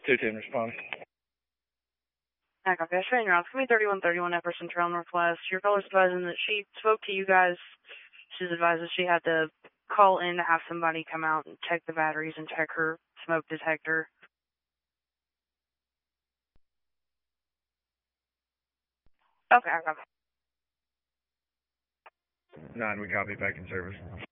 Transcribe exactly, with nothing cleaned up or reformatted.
two ten, respond. I copy. I show you around. It's going to be thirty-one thirty-one Epperson Trail Northwest. Your caller's advising that she spoke to you guys. She's advised that she had to call in to have somebody come out and check the batteries and check her smoke detector. Okay, I copy. Nine, we copy, back in service.